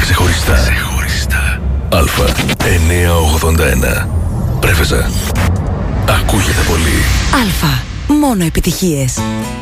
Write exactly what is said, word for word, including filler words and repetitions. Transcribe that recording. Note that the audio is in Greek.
ξεχωριστά. Ξεχωριστά. Α εννιακόσια ογδόντα ένα. Πρέφεζα. Ακούγεται πολύ. Α. Μόνο επιτυχίες.